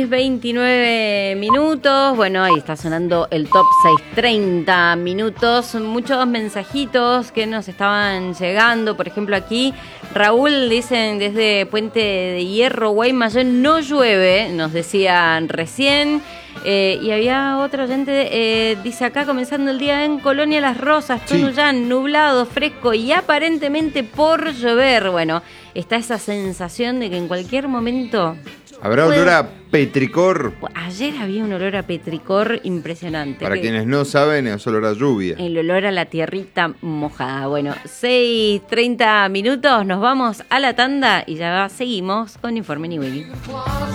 6:29. Bueno, ahí está sonando el top 6:30 minutos. Muchos mensajitos que nos estaban llegando. Por ejemplo, aquí Raúl dicen desde Puente de Hierro, Guaymallén, no llueve, nos decían recién. Y había otro oyente, dice acá, comenzando el día en Colonia Las Rosas, Tunuyán, nublado, fresco y aparentemente por llover. Bueno, está esa sensación de que en cualquier momento... ¿Habrá olor a petricor? Ayer había un olor a petricor impresionante. Para quienes no saben, es olor a lluvia. El olor a la tierrita mojada. Bueno, 6:30 minutos, nos vamos a la tanda y ya seguimos con Informe Niweli.